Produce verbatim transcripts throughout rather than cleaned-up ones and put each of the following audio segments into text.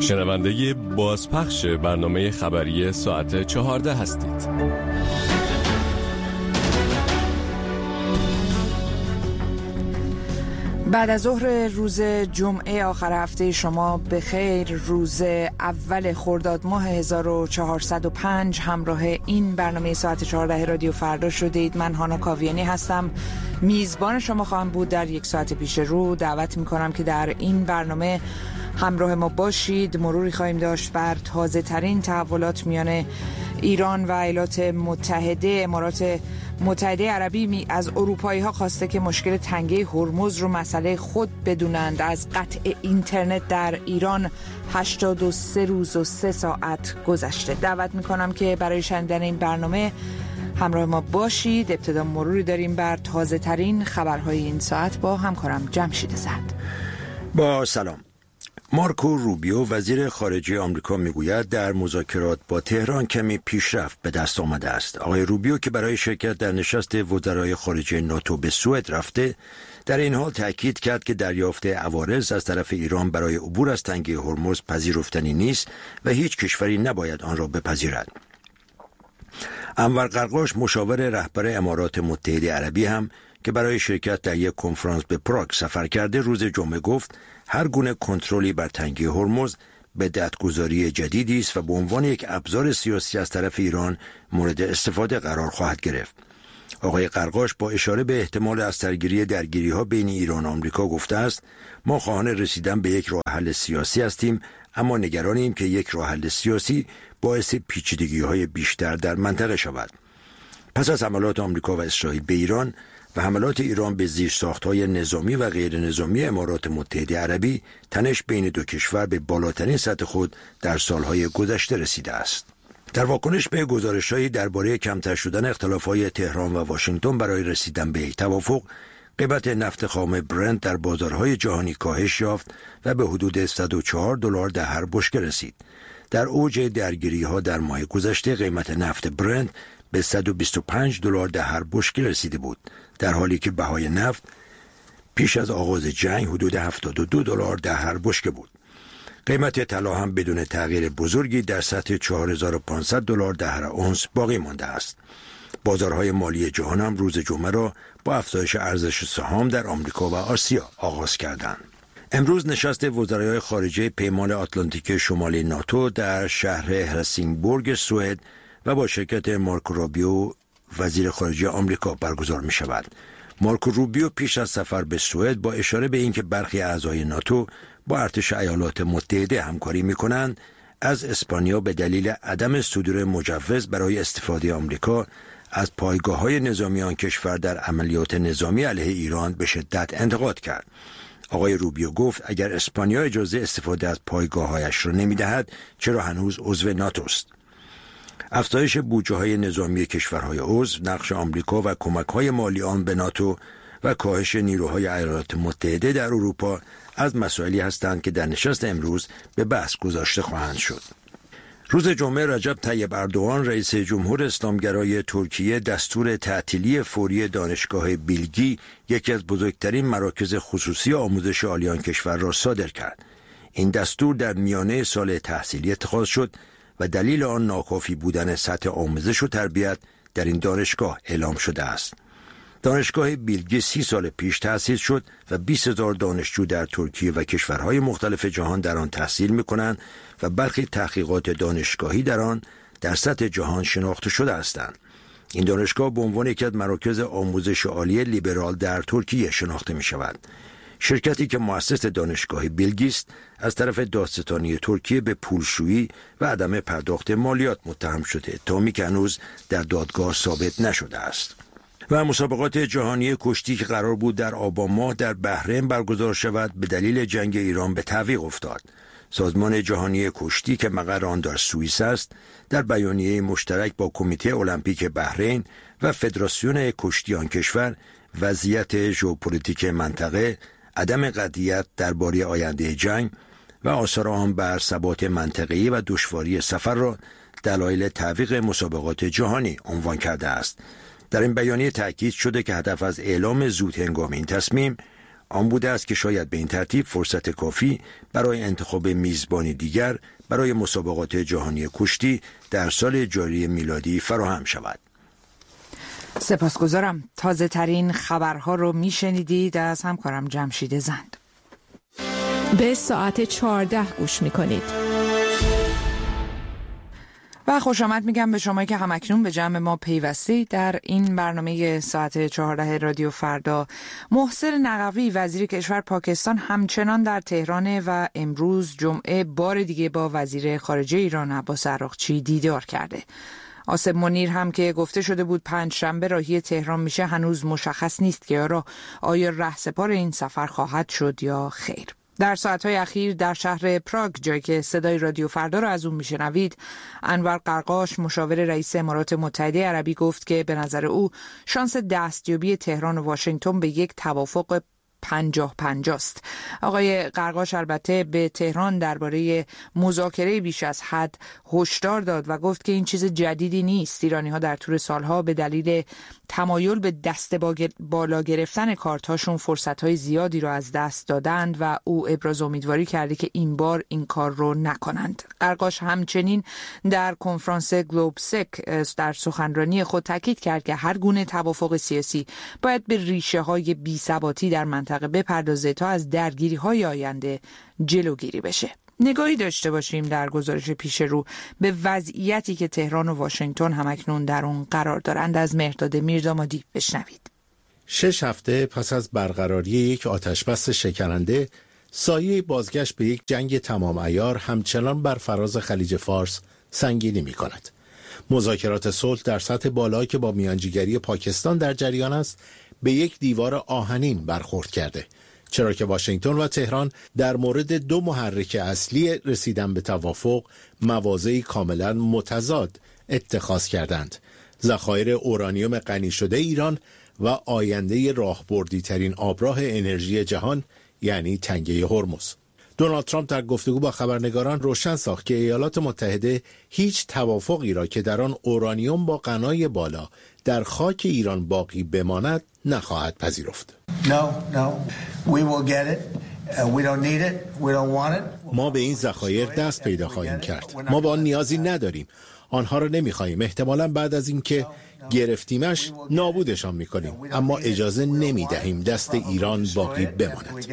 شنونده بازپخش برنامه خبری ساعت چهارده هستید. بعد از ظهر روز جمعه آخر هفته شما به خیر. روز اول خرداد ماه هزار و چهارصد و پنج همراه این برنامه ساعت چهارده رادیو فردا شدید. من هانا کاویانی هستم، میزبان شما خواهم بود در یک ساعت پیش رو. دعوت میکنم که در این برنامه همراه ما باشید. مروری خواهیم داشت بر تازه ترین تحولات میان ایران و ایالات متحده. امارات متحده عربی از اروپایی ها خواسته که مشکل تنگه هرمز رو مسئله خود بدونند. از قطع اینترنت در ایران هشتاد و سه روز و سه ساعت گذشته. دعوت میکنم که برای شنیدن این برنامه همراه ما باشید. ابتدا مروری داریم بر تازه ترین خبرهای این ساعت با همکارم جمشید زند. با سلام. مارکو روبیو وزیر خارجه آمریکا میگوید در مذاکرات با تهران کمی پیشرفت به دست آمده است. آقای روبیو که برای شرکت در نشست وزرای خارجه ناتو به سوئد رفته، در این حال تاکید کرد که دریافت عوارض از طرف ایران برای عبور از تنگه هرمز پذیرفتنی نیست و هیچ کشوری نباید آن را بپذیرد. انور قرقاش مشاور رهبر امارات متحده عربی هم که برای شرکت در یک کنفرانس به پراگ سفر کرده، روز جمعه گفت هر گونه کنترلی بر تنگه هرمز بدعتگذاری جدیدی است و به عنوان یک ابزار سیاسی از طرف ایران مورد استفاده قرار خواهد گرفت. آقای قرقاش با اشاره به احتمال از سرگیری درگیری‌ها بین ایران و آمریکا گفته است ما خواهان رسیدن به یک راه حل سیاسی هستیم، اما نگرانیم که یک راه حل سیاسی باعث پیچیدگی‌های بیشتر در منطقه شود. پس از حملات آمریکا و اسرائیل به ایران و حملات ایران به زیرساخت‌های نظامی و غیر نظامی امارات متحده عربی، تنش بین دو کشور به بالاترین سطح خود در سالهای گذشته رسیده است. در واکنش به گزارش‌هایی درباره کمتر شدن اختلاف‌های تهران و واشنگتن برای رسیدن به یک توافق، قیمت نفت خام برنت در بازارهای جهانی کاهش یافت و به حدود صد و چهار دلار در هر بشکه رسید. در اوج درگیری‌ها در ماه گذشته قیمت نفت برنت به صد و بیست و پنج دلار در هر بشکه رسیده بود، در حالی که بهای نفت پیش از آغاز جنگ حدود هفتاد و دو دلار در هر بشکه بود. قیمت طلا هم بدون تغییر بزرگی در سطح چهار هزار و پانصد دلار در هر اونس باقی مانده است. بازارهای مالی جهان هم روز جمعه را با افزایش ارزش سهام در آمریکا و آسیا آغاز کردند. امروز نشست وزرای خارجه پیمان آتلانتیک شمالی ناتو در شهر هلسینگبورگ سوئد و با شرکت مارکو روبیو وزیر خارجه آمریکا برگزار می شود. مارکو روبیو پیش از سفر به سوئد با اشاره به اینکه برخی اعضای ناتو با ارتش ایالات متحده همکاری می کنند، از اسپانیا به دلیل عدم صدور مجوز برای استفاده آمریکا از پایگاه‌های نظامی آن کشور در عملیات نظامی علیه ایران به شدت انتقاد کرد. آقای روبیو گفت اگر اسپانیا اجازه استفاده از پایگاه‌هایش را نمی‌دهد، چرا هنوز عضو ناتوست؟ افزایش بودجه‌های نظامی کشورهای عضو، نقش آمریکا و کمک‌های مالی آن به ناتو و کاهش نیروهای ایالات متحده در اروپا از مسائلی هستند که در نشست امروز به بحث گذاشته خواهند شد. روز جمعه رجب طیب اردوغان رئیس جمهور اسلامگرای ترکیه دستور تعطیلی فوری دانشگاه بیلگی، یکی از بزرگترین مراکز خصوصی آموزش عالی آن کشور را صادر کرد. این دستور در میانه سال تحصیلی اتخاذ شد و دلیل آن ناکافی بودن سطح آموزش و تربیت در این دانشگاه اعلام شده است. دانشگاه بیلگی سی سال پیش تأسیس شد و بیست هزار دانشجو در ترکیه و کشورهای مختلف جهان در آن تحصیل می‌کنند و برخی تحقیقات دانشگاهی در آن در سطح جهان شناخته شده هستند. این دانشگاه به عنوان یکی از مراکز آموزش عالی لیبرال در ترکیه شناخته می‌شود. شرکتی که مؤسس دانشگاه بیلگی است، از طرف دادستانی ترکیه به پولشویی و عدم پرداخت مالیات متهم شده، اتهامی که هنوز در دادگاه ثابت نشده است. و مسابقات جهانی کشتی که قرار بود در آبان ماه در بحرین برگزار شود، به دلیل جنگ ایران به تعویق افتاد. سازمان جهانی کشتی که مقر آن در سوئیس است، در بیانیه مشترک با کمیته المپیک بحرین و فدراسیون کشتی آن کشور، وضعیت ژئوپلیتیک منطقه، عدم قطعیت درباره آینده جنگ و آثار آن بر ثبات منطقه‌ای و دشواری سفر را دلایل تعویق مسابقات جهانی عنوان کرده است. در این بیانیه تأکید شده که هدف از اعلام زود هنگام این تصمیم، آن بوده است که شاید به این ترتیب فرصت کافی برای انتخاب میزبانی دیگر برای مسابقات جهانی کشتی در سال جاری میلادی فراهم شود. سپاسگزارم. تازه ترین خبرها رو میشنیدید از همکارم جمشید زند. به ساعت چهارده گوش میکنید. و خوش آمد میگم به شما که همکنون به جمع ما پیوستید در این برنامه ساعت چهارده رادیو فردا. محسن نقوی وزیر کشور پاکستان همچنان در تهران و امروز جمعه بار دیگه با وزیر خارجه ایران عباس عراقچی دیدار کرده. آصف منیر هم که گفته شده بود پنجشنبه راهی تهران میشه هنوز مشخص نیست که آیا آیا رهسپار این سفر خواهد شد یا خیر. در ساعتهای اخیر در شهر پراگ، جایی که صدای رادیو فردا را از اون میشنوید، انور قرقاش مشاور رئیس امارات متحده عربی گفت که به نظر او شانس دستیابی تهران و واشنگتن به یک توافق پنجاه پنجاه است. آقای قرقاش البته به تهران درباره مذاکره بیش از حد هشدار داد و گفت که این چیز جدیدی نیست. ایرانی‌ها در طول سالها به دلیل تمایل به دست بالا گرفتن کارتاشون فرصت‌های زیادی را از دست دادند و او ابراز امیدواری کرده که این بار این کار رو نکنند. قرقاش همچنین در کنفرانس گلوب سک در سخنرانی خود تاکید کرد که هر گونه توافق سیاسی باید به ریشه‌های بی‌ثباتی در منطقه بپردازه تا از درگیری‌های آینده جلوگیری بشه. نگاهی داشته باشیم در گزارش پیش رو به وضعیتی که تهران و واشنگتن همکنون در اون قرار دارند. از مهرداد میردامادی بشنوید. شش هفته پس از برقراری یک آتشبس شکننده، سایه بازگشت به یک جنگ تمام عیار همچنان بر فراز خلیج فارس سنگینی می کند. مذاکرات صلح در سطح بالا که با میانجیگری پاکستان در جریان است، به یک دیوار آهنین برخورد کرده، چرا که واشنگتن و تهران در مورد دو محرک اصلی رسیدن به توافق مواضعی کاملا متضاد اتخاذ کردند: ذخایر اورانیوم غنی شده ایران و آینده راهبردی ترین آبراه انرژی جهان، یعنی تنگه هرمز. دونالد ترامپ در گفتگو با خبرنگاران روشن ساخت که ایالات متحده هیچ توافقی را که در آن اورانیوم با غنای بالا در خاک ایران باقی بماند نخواهد پذیرفت. No, no. We will get it. Uh, we don't need it. We don't want it. ما به این ذخایر دست پیدا خواهیم کرد. ما با آن نیازی نداریم. آنها را نمیخواهیم. احتمالاً بعد از اینکه گرفتیمش نابودشان میکنیم، اما اجازه نمیدهیم دست ایران باقی بماند.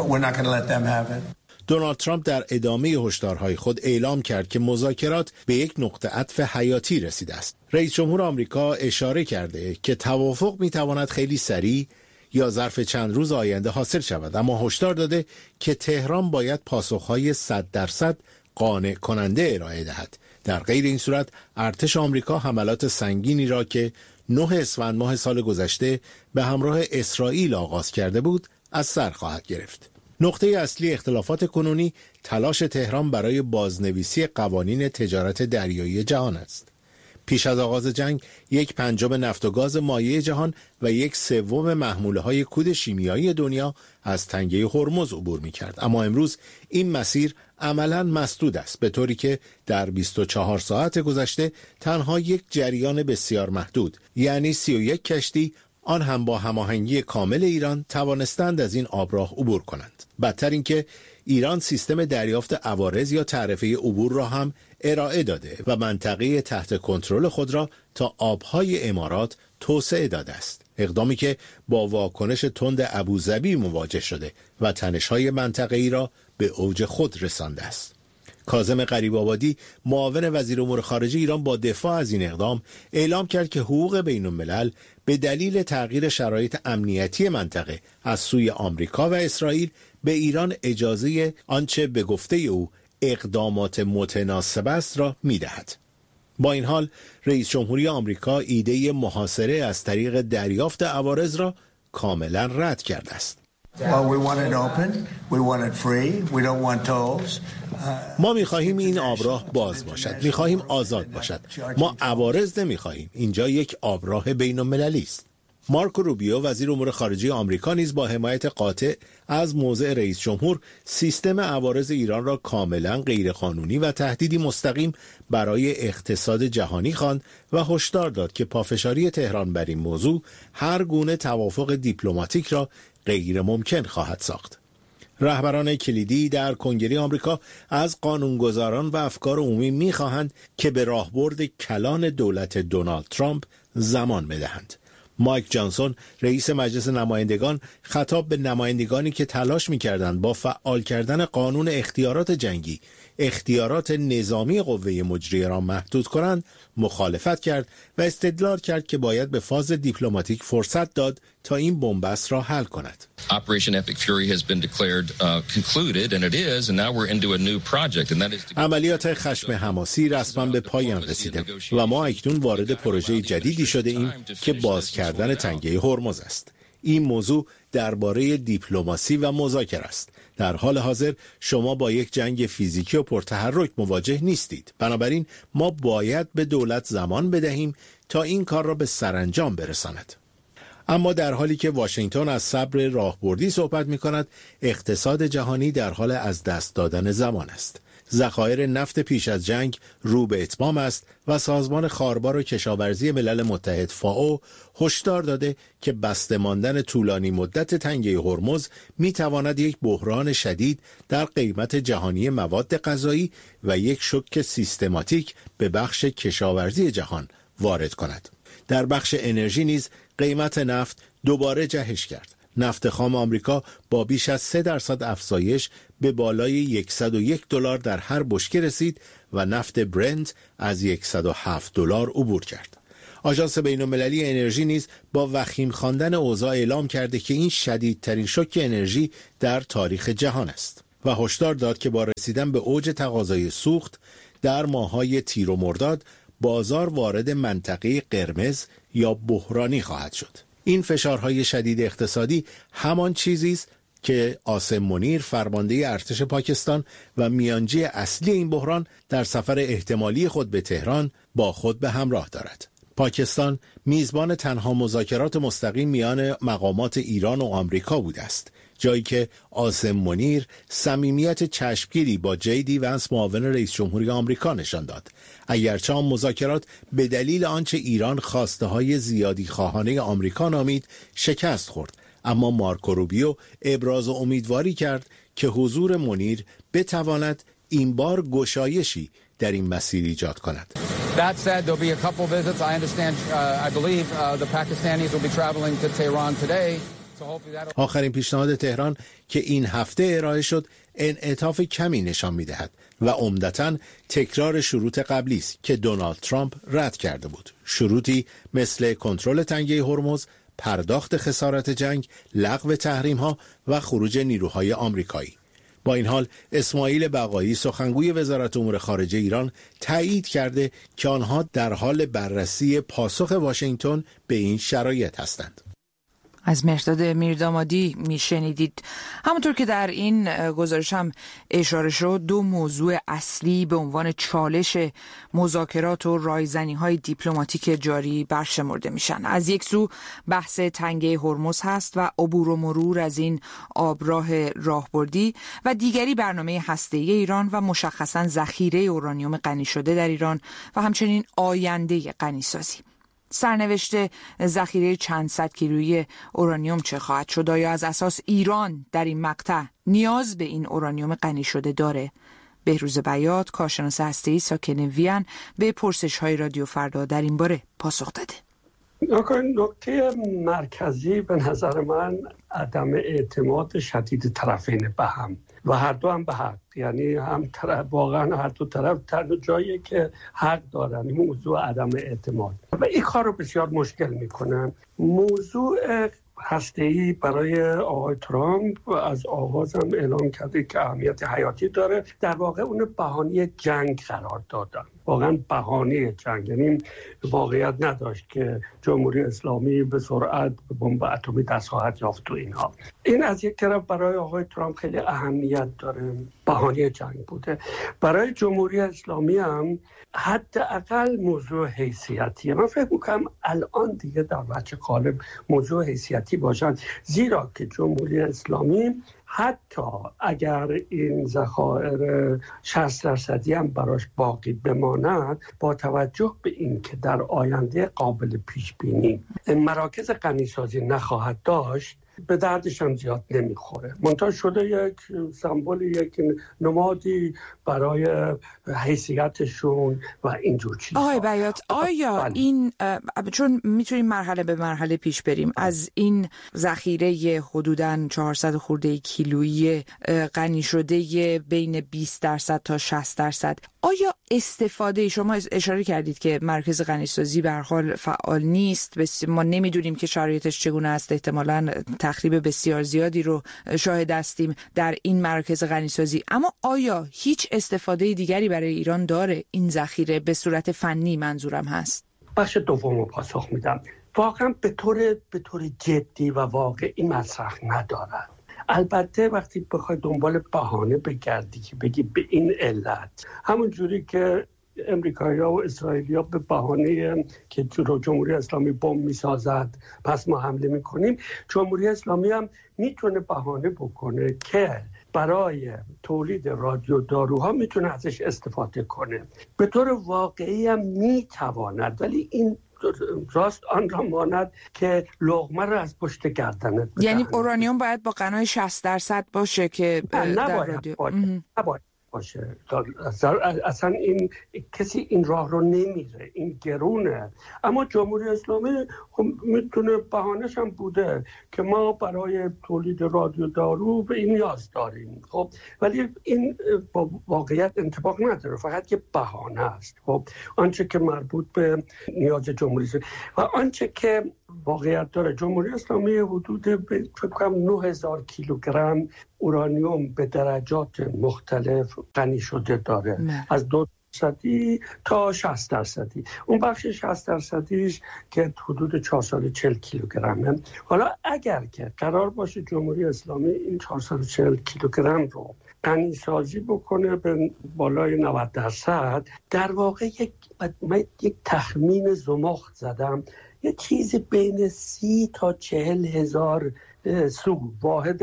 دونالد ترامپ در ادامه هشدارهای خود اعلام کرد که مذاکرات به یک نقطه عطف حیاتی رسیده است. رئیس جمهور آمریکا اشاره کرده که توافق میتواند خیلی سریع یا ظرف چند روز آینده حاصل شود، اما هشدار داده که تهران باید پاسخهای صد درصد قانع کننده ارائه دهد. در غیر این صورت ارتش آمریکا حملات سنگینی را که نه اسفند ماه سال گذشته به همراه اسرائیل آغاز کرده بود از سر خواهد گرفت. نقطه اصلی اختلافات کنونی تلاش تهران برای بازنویسی قوانین تجارت دریایی جهان است. پیش از آغاز جنگ یک پنجم نفت و گاز مایع جهان و یک سوم محموله‌های کود شیمیایی دنیا از تنگه هرمز عبور می‌کرد، اما امروز این مسیر عملاً مسدود است، به طوری که در بیست و چهار ساعت گذشته تنها یک جریان بسیار محدود، یعنی سی و یک کشتی، آن هم با هماهنگی کامل ایران، توانستند از این آبراه عبور کنند. بدتر این که ایران سیستم دریافت عوارض یا تعرفه عبور را هم ارائه داده و منطقه تحت کنترل خود را تا آبهای امارات توسعه داده است. اقدامی که با واکنش تند ابوظبی مواجه شده و تنش‌های منطقه‌ای را به اوج خود رسانده است. کاظم غریب‌آبادی معاون وزیر امور خارجه ایران با دفاع از این اقدام اعلام کرد که حقوق بین‌الملل به دلیل تغییر شرایط امنیتی منطقه از سوی آمریکا و اسرائیل به ایران اجازه آنچه به گفته او اقدامات متناسب است را می‌دهد. با این حال رئیس جمهوری آمریکا ایده محاصره از طریق دریافت عوارض را کاملا رد کرده است. ما می‌خواهیم این آبراه باز باشد، می‌خواهیم آزاد باشد. ما عوارض نمی‌خواهیم. اینجا یک آبراه بین‌المللی است. مارکو روبیو وزیر امور خارجه آمریکا نیز با حمایت قاطع از موضع رئیس جمهور سیستم عوارض ایران را کاملا غیرقانونی و تهدیدی مستقیم برای اقتصاد جهانی خواند و هشدار داد که پافشاری تهران بر این موضوع هر گونه توافق دیپلماتیک را غیر ممکن خواهد ساخت. رهبران کلیدی در کنگره آمریکا از قانونگذاران و افکار عمومی می‌خواهند که به راهبرد کلان دولت دونالد ترامپ زمان بدهند. مایک جانسون رئیس مجلس نمایندگان خطاب به نمایندگانی که تلاش می‌کردند با فعال کردن قانون اختیارات جنگی اختیارات نظامی قوه مجریه را محدود کنند مخالفت کرد و استدلال کرد که باید به فاز دیپلماتیک فرصت داد تا این بنبست را حل کند. Operation Epic Fury has been declared uh, concluded and it is and now we're into a new project and that is to... عملیات خشم حماسی رسما به پایان رسیده و ما اکنون وارد پروژه جدیدی شده ایم که باز کردن تنگه هرمز است. این موضوع درباره دیپلماسی و مذاکره است. در حال حاضر شما با یک جنگ فیزیکی و پرتحرک مواجه نیستید. بنابراین ما باید به دولت زمان بدهیم تا این کار را به سرانجام برساند. اما در حالی که واشنگتن از صبر راهبردی صحبت می کند، اقتصاد جهانی در حال از دست دادن زمان است. ذخایر نفت پیش از جنگ رو به اتمام است و سازمان خاربار و کشاورزی ملل متحد فائو هشدار داده که بسته ماندن طولانی مدت تنگه هرمز می تواند یک بحران شدید در قیمت جهانی مواد غذایی و یک شوک سیستماتیک به بخش کشاورزی جهان وارد کند. در بخش انرژی نیز قیمت نفت دوباره جهش کرد. نفت خام آمریکا با بیش از سه درصد افزایش به بالای صد و یک دلار در هر بشکه رسید و نفت برنت از صد و هفت دلار عبور کرد. آژانس بین‌المللی انرژی نیز با وخیم خواندن اوضاع اعلام کرده که این شدیدترین شوک انرژی در تاریخ جهان است و هشدار داد که با رسیدن به اوج تقاضای سوخت در ماه‌های تیر و مرداد بازار وارد منطقه قرمز یا بحرانی خواهد شد. این فشارهای شدید اقتصادی همان چیزی است که عاصم منیر فرمانده ارتش پاکستان و میانجی اصلی این بحران در سفر احتمالی خود به تهران با خود به همراه دارد. پاکستان میزبان تنها مذاکرات مستقیم میان مقامات ایران و آمریکا بوده است، جایی که عاصم منیر صمیمیت چشمگیری با جی دی ونس معاون رئیس جمهوری آمریکا نشان داد. اگرچه آن مذاکرات به دلیل آنچه ایران خواسته های زیادی خواهانه آمریکا نامید شکست خورد، اما مارکو روبیو ابراز امیدواری کرد که حضور منیر بتواند این بار گشایشی در این مسیر ایجاد کند. That said, there'll be a couple visits. I understand, uh, I believe uh, the Pakistanis will be traveling to Tehran today. آخرین پیشنهاد تهران که این هفته ارائه شد انعطاف کمی نشان می‌دهد و عمدتاً تکرار شروط قبلی است که دونالد ترامپ رد کرده بود. شروطی مثل کنترل تنگه هرمز، پرداخت خسارت جنگ، لغو تحریم‌ها و خروج نیروهای آمریکایی. با این حال اسماعیل بقایی سخنگوی وزارت امور خارجه ایران تایید کرده که آنها در حال بررسی پاسخ واشنگتن به این شرایط هستند. از مهرداد میردامادی میشنیدید. همونطور که در این گزارش هم اشاره شد، دو موضوع اصلی به عنوان چالش مذاکرات و رایزنی های دیپلماتیک جاری برشمرده میشن. از یک سو بحث تنگه هرمز هست و عبور و مرور از این آبراه راهبردی و دیگری برنامه هسته‌ای ایران و مشخصاً ذخیره اورانیوم غنی شده در ایران و همچنین آینده غنیسازی. سرنوشت ذخیره چند صد کیلویی اورانیوم چه خواهد شد؟ آیا از اساس ایران در این مقطع نیاز به این اورانیوم غنی شده داره؟ بهروز بیات، کارشناس هسته‌ای ساکن وین، به پرسش‌های رادیو فردا در این باره پاسخ داده. نکته مرکزی به نظر من عدم اعتماد شدید طرفین به هم و هر دو هم به حق، یعنی هم طرف واقعا هر دو طرف تنها جایی که حق دارن این موضوع عدم اعتماد و این کار رو بسیار مشکل میکنن. موضوع هسته‌ای برای آقای ترامپ از آغاز هم اعلام کرده که اهمیت حیاتی داره. در واقع اون بهانه جنگ قرار دادن، واقعا بهانه جنگ، یعنی واقعیت نداشت که جمهوری اسلامی به سرعت به بمب اتمی دست خواهد یافت و اینها. این از یک طرف برای آقای ترامپ خیلی اهمیت داره، بهانه جنگ بوده. برای جمهوری اسلامی هم حداقل موضوع حیثیتیه. من فکر میکنم الان دیگه در وجه غالب موضوع حیثیتی باشن، زیرا که جمهوری اسلامی حتی اگر این ذخایر شصت درصدی هم براش باقی بماند، با توجه به این که در آینده قابل پیش بینی مراکز غنیسازی نخواهد داشت، به دردشان زیاد نمیخوره. منتها شده یک سمبل، یک نمادی برای حیثیتشون و اینجور چیزها. آقای بیات، آیا بله. این چون میتونیم مرحله به مرحله پیش بریم، از این ذخیره حدوداً چهارصد خورده کیلویی غنی شده بین بیست درصد تا شصت درصد، آیا استفاده، شما اشاره کردید که مرکز غنیسازی به هر حال فعال نیست، بس ما نمیدونیم که شرایطش چگونه است، احتمالاً تخریب بسیار زیادی رو شاهد هستیم در این مرکز غنیسازی، اما آیا هیچ استفاده دیگری برای ایران داره این ذخیره به صورت فنی؟ منظورم هست. بخش دوم رو پاسخ میدم. واقعا به طور به طور جدی و واقعی مصرف ندارد. البته وقتی بخوای دنبال بهانه بگردی که بگی به این علت، همون جوری که امریکایی‌ها و اسرائیلی‌ها به بهانه که جمهوری اسلامی بمب می‌سازد پس ما حمله می‌کنیم، جمهوری اسلامی هم میتونه بهانه بکنه که برای تولید رادیو داروها میتونه ازش استفاده کنه. به طور واقعی هم میتواند، ولی این راست آن را ماند که لقمه را از پشت گردنت بدهند. یعنی اورانیوم باید با غنای شصت درصد باشه که در رادیو نباید باشه. اصلا این کسی این راه رو نمیره، این گرونه. اما جمهوری اسلامی خب میتونه بهانه‌ش هم بوده که ما برای تولید رادیو دارو به این نیاز داریم، خب ولی این با واقعیت انطباق نداره، فقط یه بهانه است. خب آنچه که مربوط به نیاز جمهوری اسلامی و آنچه که واقعیت داره، جمهوری اسلامی حدود فکر کنم نه هزار کیلوگرم اورانیوم به درجات مختلف غنی شده داره، نه. از دو درصدی تا شصت درصدی. اون بخش شصت درصدیش که حدود چهارصد و چهل کیلوگرمه. حالا اگر که قرار باشه جمهوری اسلامی این چهارصد و چهل کیلوگرم رو غنی سازی بکنه به بالای نود درصد، در واقع یک من یک تخمین زمخت زدم، یه چیزی بین سی تا چهل هزار سو واحد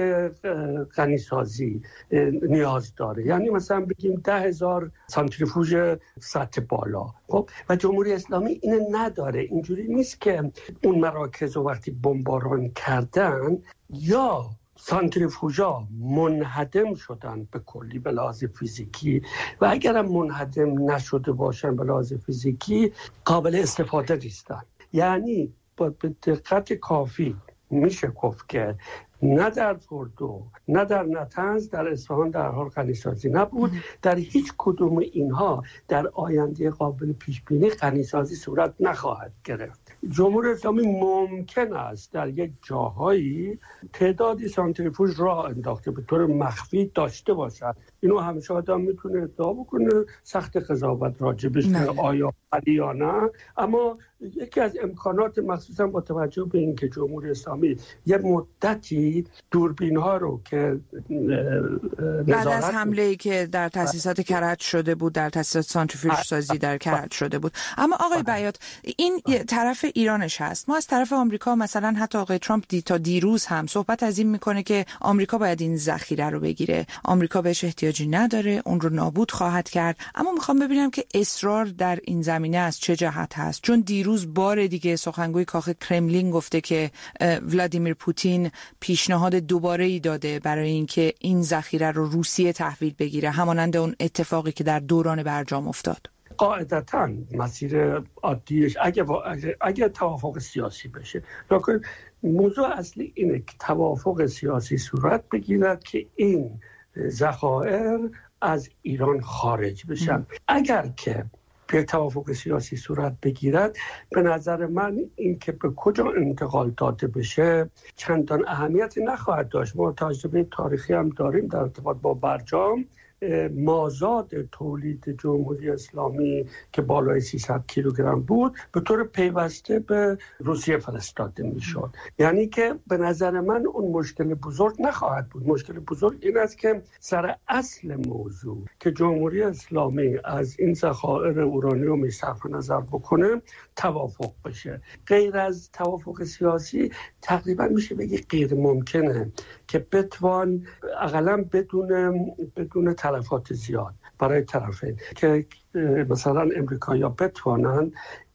غنیسازی نیاز داره. یعنی مثلا بگیم ده هزار سانتریفوژ سطح بالا. خب و جمهوری اسلامی اینه نداره. اینجوری نیست که اون مراکز رو وقتی بمباران کردن یا سانتریفوژا منهدم شدن به کلی به لحاظ فیزیکی و اگرم منهدم نشده باشن به لحاظ فیزیکی قابل استفاده نیستن. یعنی با به دقت کافی میشه گفت که نه در فردو نه در نطنز در اصفهان در حال غنیسازی نبود. در هیچ کدوم اینها در آینده قابل پیش بینی غنیسازی صورت نخواهد گرفت. جمهوری اسلامی ممکن است در یک جاهایی تعدادی سانتریفوژ راه انداخته به طور مخفی داشته باشد. اینو همیشه آدم میتونه ادعا بکنه، سخت قضاوت راجبش آیا علی یا نه، اما یکی از امکانات مخصوصا با توجه به اینکه جمهوری اسلامی یه مدتی دوربین ها رو که بعد از حمله‌ای که در تأسیسات کرج شده بود، در تأسیسات سانتریفیوژ سازی در کرج شده بود. اما آقای بیات، این طرف ایرانش هست. ما از طرف آمریکا مثلا حتی آقای ترامپ دی تا دیروز هم صحبت از این میکنه که آمریکا باید این ذخیره رو بگیره، آمریکا بهش احتیاجی نداره، اون رو نابود خواهد کرد. اما میخوام ببینم که اصرار در این زمینه از چه جهت هست، چون دیروز بار دیگه سخنگوی کاخ کرملین گفته که ولادیمیر پوتین پیشنهاد دوباره‌ای داده برای اینکه این ذخیره رو روسیه تحویل بگیره، همانند اون اتفاقی که در دوران برجام افتاد. قاعدتاً مسیر عادیش اگه اگه, اگه توافق سیاسی بشه، لکن موضوع اصلی اینه که توافق سیاسی صورت بگیرد که این ذخایر از ایران خارج بشن. م. اگر که به توافق سیاسی صورت بگیرد، به نظر من این که به کجا انتقال داده بشه چندان اهمیتی نخواهد داشت. ما تجربه تاریخی هم داریم در ارتباط با برجام. مازاد تولید جمهوری اسلامی که بالای سیصد کیلوگرم بود به طور پیوسته به روسیه فرستاده میشد. یعنی که به نظر من اون مشکل بزرگ نخواهد بود. مشکل بزرگ این است که سر اصل موضوع که جمهوری اسلامی از این ذخایر اورانیوم صرف نظر بکنه توافق بشه. غیر از توافق سیاسی تقریبا میشه بگی غیر ممکنه که بتوان اقلا بدون بدون تلفات زیاد برای طرفین که مثلا امریکایی‌ها بتوانند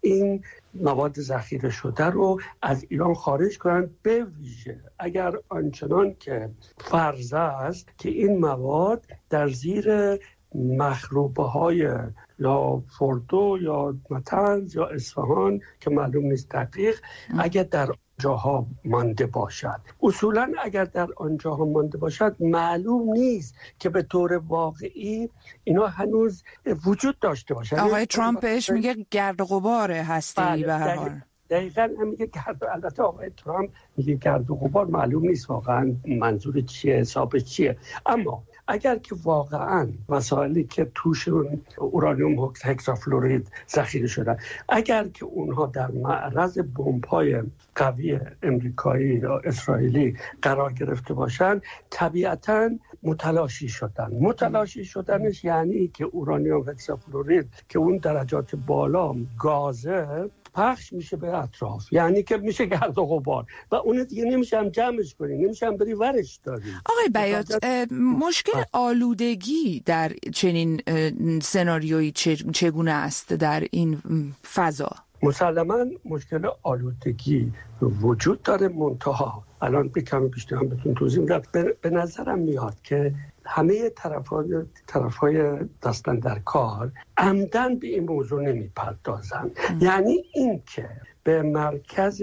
این مواد ذخیره شده رو از ایران خارج کنند، به ویژه اگر آنچنان که فرض است که این مواد در زیر مخروبه های یا فردو یا متنز یا اصفهان که معلوم نیست دقیق اگر در جاها مانده باشد. اصولا اگر در آنجاها مانده باشد معلوم نیست که به طور واقعی اینا هنوز وجود داشته باشد. آقای ترامپ بهش میگه گرد و غبار هستی به هر حال. دقیقاً هم میگه گرد، البته آقای ترامپ میگه گرد و غبار، معلوم نیست واقعا منظور چیه، حساب چیه. اما اگر که واقعا وسایلی که توشون اورانیوم هکسافلورید ذخیره شده، اگر که اونها در معرض بمب‌های قوی امریکایی یا اسرائیلی قرار گرفته باشند، طبیعتاً متلاشی شدن. متلاشی شدنش یعنی که اورانیوم هکسافلورید که اون درجات بالا گازه پخش میشه به اطراف، یعنی که میشه گرد و غبار و اون دیگه نمیشه هم جمعش کنی، نمیشه هم بری ورش داری. آقای بیات، مشکل آلودگی در چنین سناریویی چگونه است در این فضا؟ مسلماً مشکل آلودگی وجود داره، منتها الان بکنم بیشتر هم بهتون توضیح میدم. به نظرم میاد که همه طرفای طرفای دستن در کار عمدن به این موضوع نمیپردازن. یعنی این که به مرکز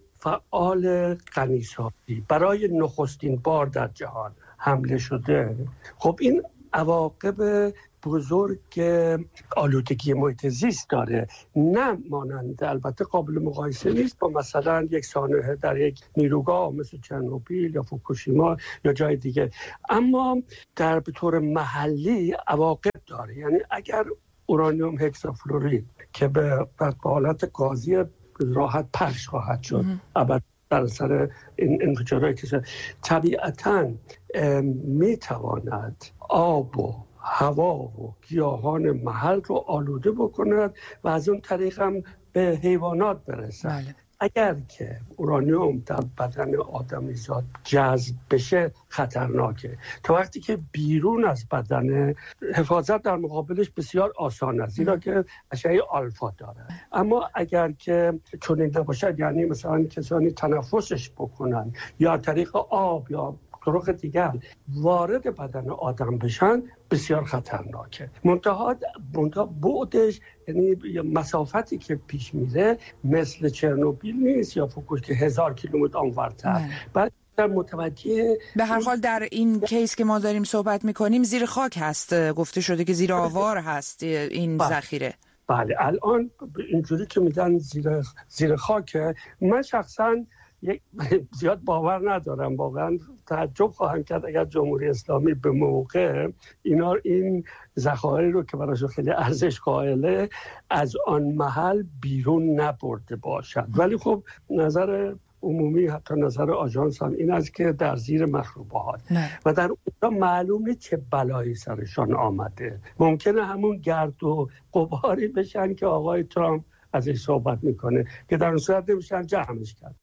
فعال غنیسازی برای نخستین بار در جهان حمله شده، خب این عواقب بزرگ آلودگی محیط زیست داره، نه مانند، البته قابل مقایسه نیست با مثلا یک سانحه در یک نیروگاه مثل چرنوبیل یا فوکوشیما یا جای دیگه، اما در به طور محلی عواقب داره. یعنی اگر اورانیوم هکسافلورید که به حالت گازی راحت پخش خواهد شد البته در اثر این انفجارهایی که طبیعتاً میتواند آب و هوا و گیاهان محل رو آلوده بکند و از اون طریق هم به حیوانات برسد. بله. اگر که اورانیوم در بدن آدمیزاد جذب بشه خطرناکه. تا وقتی که بیرون از بدن، حفاظت در مقابلش بسیار آسان است، زیرا که اشعه آلفا داره. اما اگر که چنین نباشد، یعنی مثلا کسانی تنفسش بکنن یا طریق آب یا طرق دیگر وارد بدن آدم بشن، بسیار خطرناکه. منتها منتها بعدش، یعنی مسافتی که پیش میره مثل چرنوبیل نیست یا فوکوشیما که هزار کیلومتر آنورتر. بعد متوجه به هر حال در این کیس که ما داریم صحبت میکنیم زیر خاک هست، گفته شده که زیر آوار هست این ذخیره. بله الان اینجوری که میگن زیر زیر خاک، من شخصا یک زیاد باور ندارم، واقعا تعجب خواهم کرد اگر جمهوری اسلامی به موقع اینا این ذخایر رو که براشون خیلی ارزش قائله از آن محل بیرون نبرده باشد. ولی خب نظر عمومی، حتی نظر آژانس هم این است که در زیر مخروبات و در اونجا معلومه چه بلایی سرشان آمده. ممکنه همون گرد و غباری بشن که آقای ترامپ ازش صحبت میکنه که در اون صورت نمیشن جمعش کرد.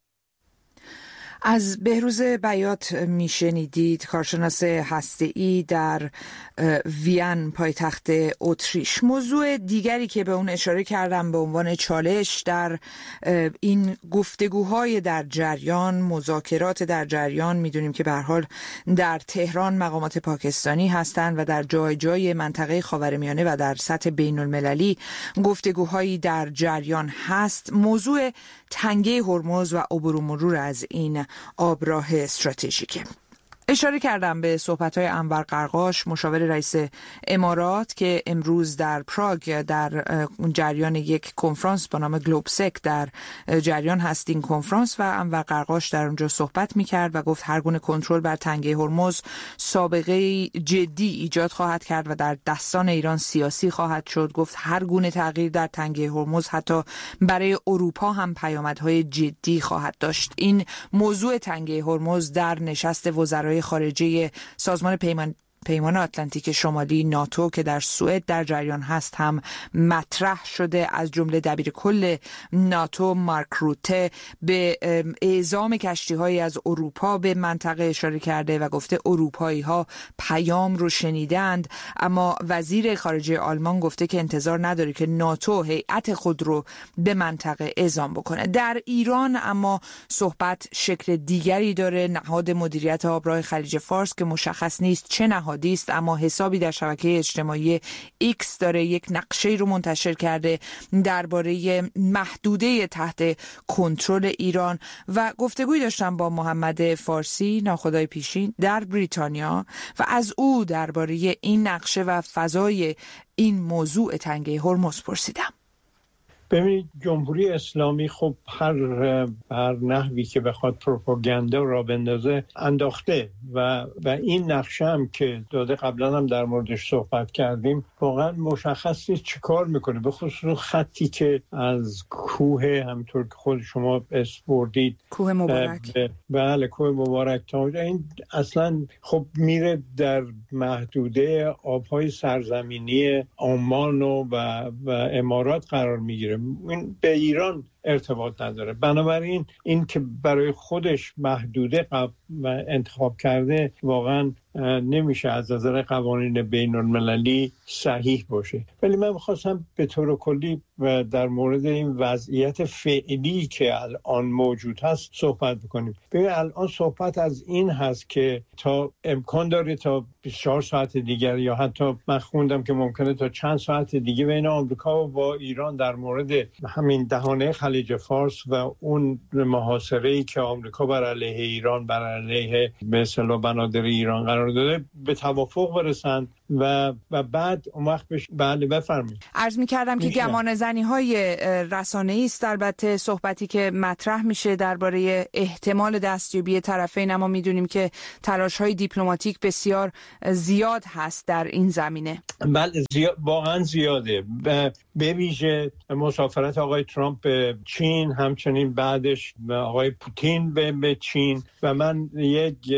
از بهروز بیات میشنیدید، کارشناس هسته‌ای در وین پایتخت اتریش. موضوع دیگری که به اون اشاره کردم به عنوان چالش در این گفتگوهای در جریان، مذاکرات در جریان، میدونیم که به هر حال در تهران مقامات پاکستانی هستند و در جای جای منطقه خاورمیانه و در سطح بین المللی گفتگوهایی در جریان هست. موضوع تنگه هرمز و عبور و مرور از این آبراه استراتژیکه. اشاره کردم به صحبت‌های انور قرقاش، مشاور رئیس امارات، که امروز در پراگ در جریان یک کنفرانس با نام گلوبسک در جریان هست این کنفرانس، و انور قرقاش در اونجا صحبت می‌کرد و گفت هر گونه کنترل بر تنگه هرمز سابقه جدی ایجاد خواهد کرد و در دستان ایران سیاسی خواهد شد. گفت هر گونه تغییر در تنگه هرمز حتی برای اروپا هم پیامدهای جدی خواهد داشت. این موضوع تنگه هرمز در نشست وزرای خارجه سازمان پیمان پیمان آتلانتیک شمالی ناتو که در سوئد در جریان هست هم مطرح شده. از جمله دبیر کل ناتو مارک روته به اعزام کشتی‌هایی از اروپا به منطقه اشاره کرده و گفته اروپایی ها پیام رو شنیدند، اما وزیر خارجه آلمان گفته که انتظار نداره که ناتو هیئت خود رو به منطقه اعزام بکنه. در ایران اما صحبت شکل دیگری داره. نهاد مدیریت آبراه خلیج فارس که مشخص نیست چه نهادی است، اما حسابی در شبکه اجتماعی ایکس داره یک نقشه رو منتشر کرده درباره محدوده تحت کنترل ایران و گفتگوی داشتم با محمد فارسی ناخدای پیشین در بریتانیا و از او درباره این نقشه و فضای این موضوع تنگه هرمز پرسیدم. ببینید، جمهوری اسلامی خب هر هر نحوی که بخواد پروپاگاندا را بندازه انداخته و و این نقشه هم که داده، قبلا هم در موردش صحبت کردیم، واقعا مشخص نیست چی کار میکنه، به خصوص خطی که از کوه، همطور که خود شما اسم بردید، کوه مبارک، بله کوه مبارک تا اونجا، این اصلا خب میره در محدوده آبهای سرزمینی عمان و و امارات قرار میگیره. این به ایران ارتباط نداره. بنابراین این که برای خودش محدوده انتخاب کرده واقعا نمیشه از نظر قوانین بین المللی صحیح باشه. ولی من میخواستم به طور کلی در مورد این وضعیت فعلی که الان موجود هست صحبت بکنیم. ببین، الان صحبت از این هست که تا امکان داره تا بیست و چهار ساعت دیگر یا حتی من خوندم که ممکنه تا چند ساعت دیگه بین آمریکا و با ایران در مورد همین دهانه خلیج فارس و اون محاصره‌ای که آمریکا بر علیه ایران، بر علیه به اصطلاح بنادر ایران قرار داده، به توافق برسند و و بعد اون وقت بش... بله بفرمایید. عرض می‌کردم که گمانه‌زنی‌های رسانه‌ای است البته صحبتی که مطرح میشه درباره احتمال دستیابی طرفین، اما میدونیم که تلاش‌های دیپلماتیک بسیار زیاد هست در این زمینه. بله زیاد، واقعا زیاده. به ویژه مسافرت آقای ترامپ به چین، همچنین بعدش آقای پوتین به چین و من یک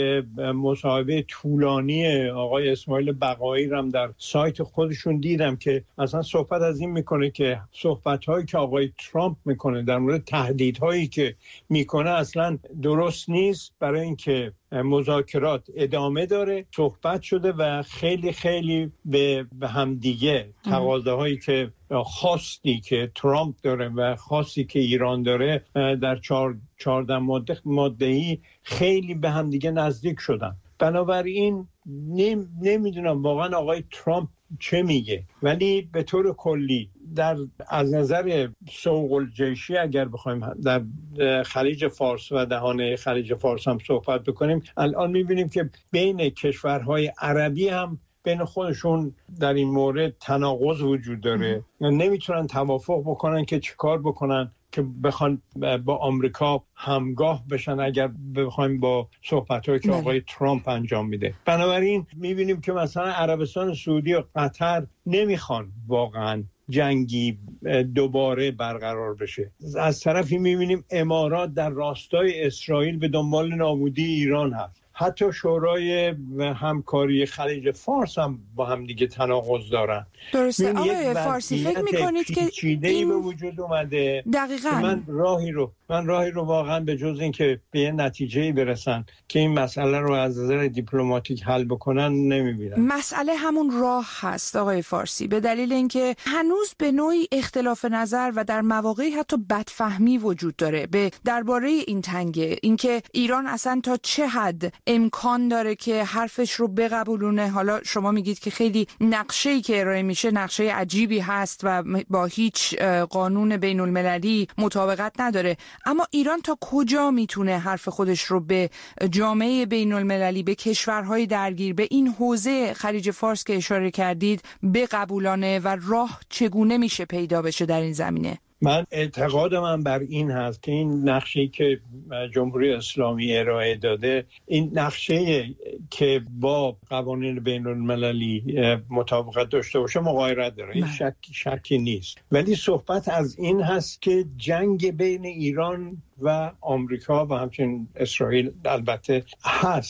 مصاحبه طولانی آقای اسماعیل بقایی رم در سایت خودشون دیدم که اصلا صحبت از این میکنه که صحبت‌هایی که آقای ترامپ میکنه در مورد تهدیدهایی که میکنه اصلا درست نیست، برای اینکه مذاکرات ادامه داره، صحبت شده و خیلی خیلی به, به همدیگه تقاضاهایی که خواستی که ترامپ داره و خواستی که ایران داره در چهار چهارده ماده ماده‌ای خیلی به همدیگه نزدیک شدن. بنابراین نم، نمیدونم واقعا آقای ترامپ چه میگه، ولی به طور کلی در از نظر سوق الجیشی اگر بخوایم در خلیج فارس و دهانه خلیج فارس هم صحبت بکنیم، الان میبینیم که بین کشورهای عربی هم بین خودشون در این مورد تناقض وجود داره، نمیتونن توافق بکنن که چیکار بکنن که بخوان با آمریکا همگاه بشن اگر بخوایم با صحبت‌هایی که آقای ترامپ انجام میده. بنابراین میبینیم که مثلا عربستان سعودی و قطر نمیخوان واقعا جنگی دوباره برقرار بشه. از طرفی میبینیم امارات در راستای اسرائیل به دنبال نابودی ایران هست. حتی شورای همکاری خلیج فارس هم با هم دیگه تناقض دارن. درسته. آقای فارسی فکر میکنید که این به وجود اومده؟ دقیقاً. من راهی رو من راهی رو واقعا به جز این که به یه نتیجه‌ای برسن که این مسئله رو از نظر دیپلماتیک حل بکنن نمیبینم. مسئله همون راه هست آقای فارسی، به دلیل اینکه هنوز به نوعی اختلاف نظر و در مواقعی حتی بدفهمی وجود داره به درباره این تنگه، اینکه ایران اصلا تا چه حد امکان داره که حرفش رو بقبولونه. حالا شما میگید که خیلی نقشه‌ای که ارائه میشه نقشه عجیبی هست و با هیچ قانون بین المللی مطابقت نداره، اما ایران تا کجا میتونه حرف خودش رو به جامعه بین المللی، به کشورهای درگیر، به این حوزه خلیج فارس که اشاره کردید بقبولانه و راه چگونه میشه پیدا بشه در این زمینه؟ من اعتقاد من بر این هست که این نقشه‌ای که جمهوری اسلامی ارائه داده، این نقشه که با قوانین بین المللی مطابقت داشته باشه مغایرت داره، این شک شکی نیست. ولی صحبت از این هست که جنگ بین ایران و آمریکا و همچنین اسرائیل البته هست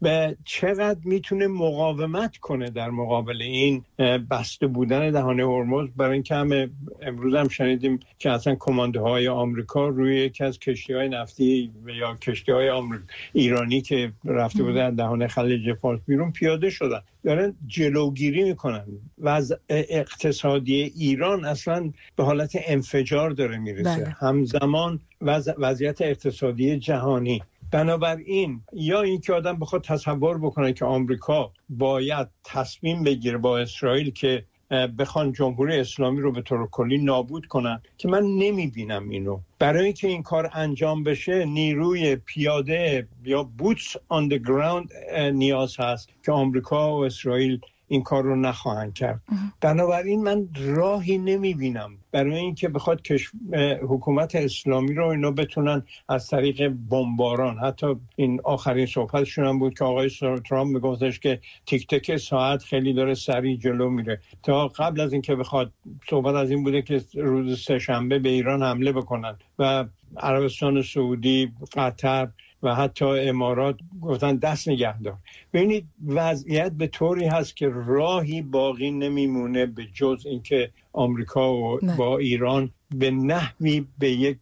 و چقدر میتونه مقاومت کنه در مقابل این بسته بودن دهانه هرمز. برای اینکه هم امروز هم شنیدیم که اصلا کماندوهای آمریکا روی یکی از کشتی‌های نفتی یا کشتی‌های آمریکا ایرانی که رفته بودن دهانه خلیج فارس بیرون پیاده شدن، دارن جلوگیری میکنن. وضع اقتصادی ایران اصلا به حالت انفجار داره میرسه. بله. همزمان وضع وضعیت اقتصادی جهانی. بنابراین یا اینکه آدم بخواد تصور بکنه که آمریکا باید تصمیم بگیره با اسرائیل که بخوان جمهوری اسلامی رو به طور کلی نابود کنن، که من نمیبینم اینو. برای اینکه این کار انجام بشه نیروی پیاده یا بوتس آن دی گراوند نیاز هست که آمریکا و اسرائیل این کار رو نخواهند کرد. بنابراین من راهی نمیبینم برای اینکه بخواد کش... حکومت اسلامی رو اینا بتونن از طریق بمباران، حتی این آخرین صحبتشون هم بود که آقای ترامپ میگفتش که تیک تک ساعت خیلی داره سریع جلو میره. تا قبل از اینکه بخواد صحبت از این بوده که روز سه‌شنبه به ایران حمله بکنن و عربستان سعودی، قطر و حتی امارات گفتن دست نگه دار. ببینید وضعیت به طوری هست که راهی باقی نمیمونه به جز اینکه آمریکا و نه. با ایران به نحوی به یک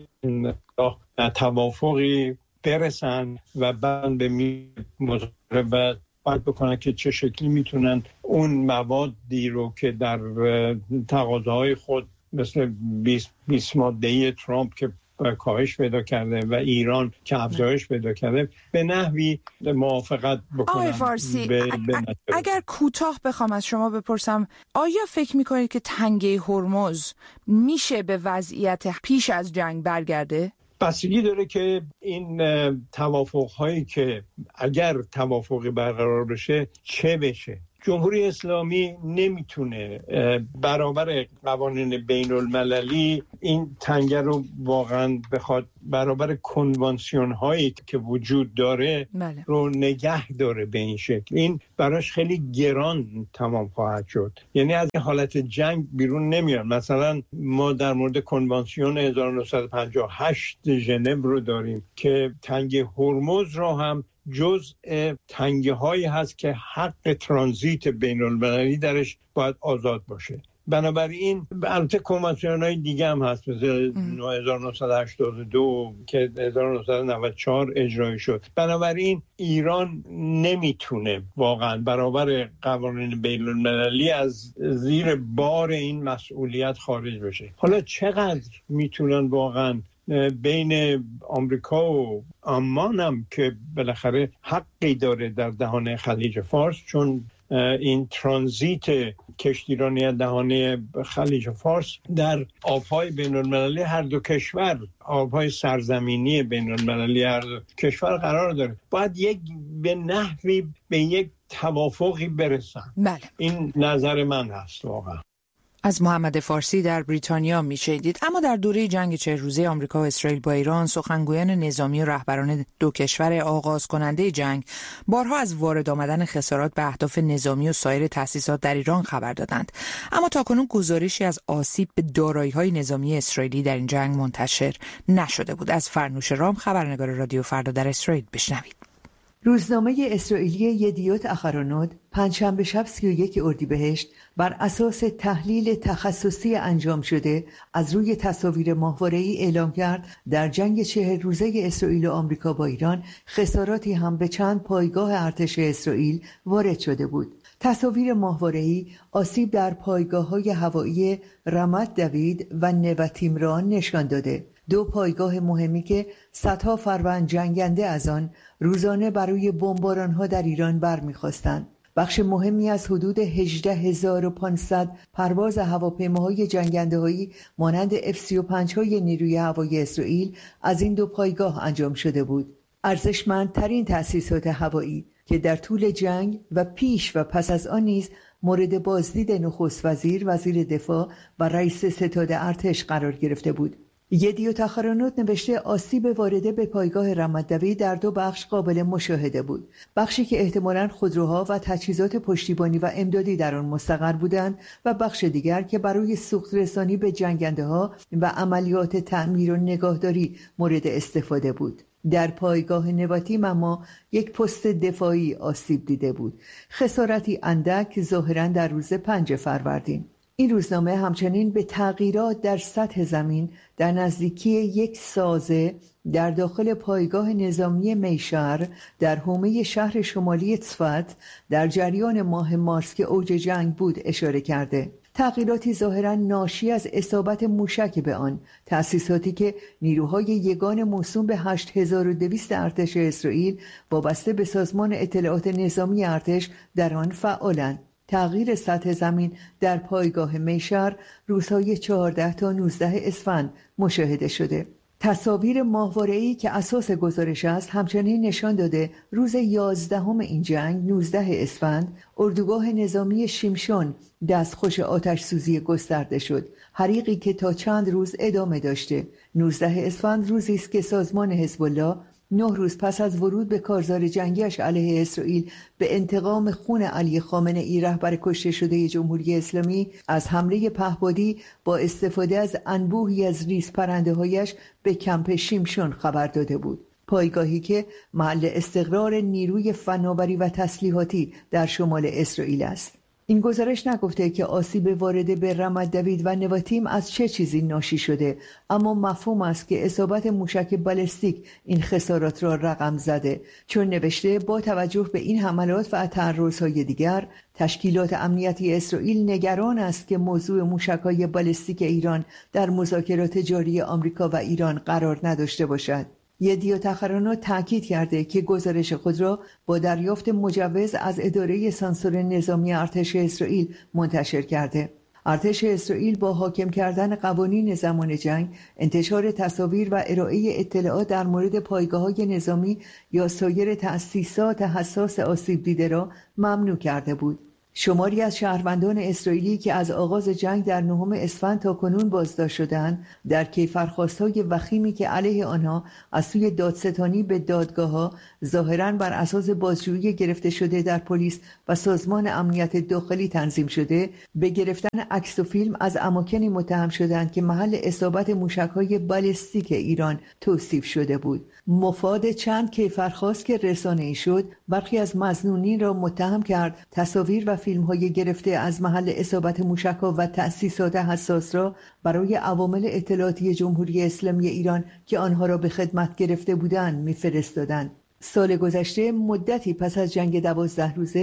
توافقی برسن و بعد به مذاکره باید بکنن که چه شکلی میتونن اون موادی رو که در تقاضاهای خود مثل بیست ماده‌ای ترامپ که کاهش پیدا کرده و ایران که افزایش پیدا کرده به نحوی موافقت بکنن. آقای فارسی، به ا- اگر کوتاه بخوام از شما بپرسم، آیا فکر میکنید که تنگه هرمز میشه به وضعیت پیش از جنگ برگرده؟ بستگی داره که این توافق هایی که اگر توافقی برقرار بشه چه بشه. جمهوری اسلامی نمیتونه برابر قوانین بین المللی این تنگه رو واقعا بخواد برابر کنوانسیون هایی که وجود داره بله. رو نگه داره به این شکل. این براش خیلی گران تمام خواهد شد. یعنی از این حالت جنگ بیرون نمیاد. مثلا ما در مورد کنوانسیون هزار و نهصد و پنجاه و هشت ژنو رو داریم که تنگه هرمز رو هم جزء تنگه هایی هست که حق ترانزیت بین المللی درش باید آزاد باشه. بنابراین البته کنوانسیون های دیگه هم هست مثل هزار و نهصد و هشتاد و دو که هزار و نهصد و نود و چهار اجرایی شد. بنابراین ایران نمیتونه واقعا برابر قوانین بین المللی از زیر بار این مسئولیت خارج بشه. حالا چقدر میتونن واقعا بین آمریکا و عمان هم که بالاخره حقی داره در دهانه خلیج فارس، چون این ترانزیت کشتیرانی دهانه خلیج فارس در آبهای بین المللی هر دو کشور، آبهای سرزمینی بین المللی هر دو کشور قرار داره، باید یک به نحوی به یک توافقی برسن. بله. این نظر من هست واقعا. از محمد فارسی در بریتانیا میشنیدید. اما در دوره جنگ چهل روزه آمریکا و اسرائیل با ایران، سخنگویان نظامی و رهبران دو کشور آغاز کننده جنگ بارها از وارد آمدن خسارات به اهداف نظامی و سایر تأسیسات در ایران خبر دادند. اما تاکنون گزارشی از آسیب به دارایی‌های نظامی اسرائیلی در این جنگ منتشر نشده بود. از فرنوش رام، خبرنگار رادیو فردا در اسرائیل، بشنوید. روزنامه اسرائیلی یدیوت اخرونوت پنجشنبه شب سی و یک اردیبهشت بر اساس تحلیل تخصصی انجام شده از روی تصاویر ماهواره‌ای اعلام کرد در جنگ چهل روزه اسرائیل و آمریکا با ایران خساراتی هم به چند پایگاه ارتش اسرائیل وارد شده بود. تصاویر ماهواره‌ای آسیب در پایگاه‌های هوایی رمت دوید و نوتیمران نشان داده. دو پایگاه مهمی که صدها فروند جنگنده از آن روزانه برای بمباران‌ها در ایران برمی‌خواستند. بخش مهمی از حدود هجده هزار و پانصد پرواز هواپیماهای جنگنده‌هایی مانند اف سی و پنج های نیروی هوایی اسرائیل از این دو پایگاه انجام شده بود. ارزشمندترین تأسیسات هوایی که در طول جنگ و پیش و پس از آن نیز مورد بازدید نخست وزیر، وزیر دفاع و رئیس ستاد ارتش قرار گرفته بود. یدیوت اخرونوت نوشته آسیب وارده به پایگاه رمت دوید در دو بخش قابل مشاهده بود. بخشی که احتمالاً خودروها و تجهیزات پشتیبانی و امدادی در آن مستقر بودند و بخش دیگر که برای سوخت رسانی به جنگنده ها و عملیات تعمیر و نگهداری مورد استفاده بود. در پایگاه نواتیم اما یک پست دفاعی آسیب دیده بود. خسارتی اندک ظاهراً در روز پنجم فروردین. این روزنامه همچنین به تغییرات در سطح زمین در نزدیکی یک سازه در داخل پایگاه نظامی میشهر در حومه شهر شمالی صفت در جریان ماه مارس که اوج جنگ بود اشاره کرده. تغییراتی ظاهراً ناشی از اصابت موشک به آن، تأسیساتی که نیروهای یگان موسوم به هشت هزار و دویست ارتش اسرائیل وابسته به سازمان اطلاعات نظامی ارتش در آن فعالند. تغییر سطح زمین در پایگاه میشهر روزهای چهارده تا نوزده اسفند مشاهده شده. تصاویر ماهواره‌ای که اساس گزارش است همچنین نشان داده روز یازدهم این جنگ نوزده اسفند اردوگاه نظامی شیمشون دستخوش آتش سوزی گسترده شد، حریقی که تا چند روز ادامه داشته. نوزده اسفند روزی است که سازمان حزب الله نه روز پس از ورود به کارزار جنگیش علیه اسرائیل به انتقام خون علی خامنه‌ای رهبر کشته شده جمهوری اسلامی از حمله پهپادی با استفاده از انبوهی از ریز پرنده‌هایش به کمپ شیمشون خبر داده بود. پایگاهی که محل استقرار نیروی فناوری و تسلیحاتی در شمال اسرائیل است. این گزارش نگفته که آسیب وارد به رمت دوید و نواتیم از چه چیزی ناشی شده، اما مفهوم است که اصابت موشک بالستیک این خسارات را رقم زده، چون نوشته با توجه به این حملات و تعرض‌های دیگر تشکیلات امنیتی اسرائیل نگران است که موضوع موشک‌های بالستیک ایران در مذاکرات جاری آمریکا و ایران قرار نداشته باشد. یدیوت اخرانوت تاکید کرده که گزارش خود را با دریافت مجوز از اداره سانسور نظامی ارتش اسرائیل منتشر کرده. ارتش اسرائیل با حاکم کردن قوانین زمان جنگ، انتشار تصاویر و ارائه اطلاعات در مورد پایگاه‌های نظامی یا سایر تأسیسات حساس آسیب دیده را ممنوع کرده بود. شماری از شهروندان اسرائیلی که از آغاز جنگ در نهم اسفند تا کنون بازداشت شدند در کیفرخواست‌های وخیمی که علیه آنها از سوی دادستانی به دادگاه‌ها ظاهراً بر اساس بازجویی گرفته شده در پلیس و سازمان امنیت داخلی تنظیم شده، به گرفتن عکس و فیلم از اماکنی متهم شدند که محل اصابت موشک‌های بالستیک ایران توصیف شده بود. مفاد چند کیفرخواست که رسانه‌ای شد، برخی از مظنونین را متهم کرد تصاویر و فیلم‌های گرفته از محل اصابت موشک‌ها و تأسیسات حساس را برای عوامل اطلاعاتی جمهوری اسلامی ایران که آنها را به خدمت گرفته بودند می‌فرستادند. سال گذشته مدتی پس از جنگ دوازده روزه